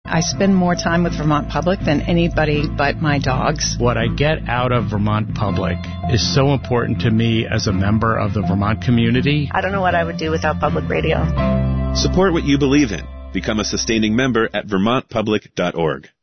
I spend more time with Vermont Public than anybody but my dogs. What I get out of Vermont Public is so important to me as a member of the Vermont community. I don't know what I would do without public radio. Support what you believe in. Become a sustaining member at vermontpublic.org.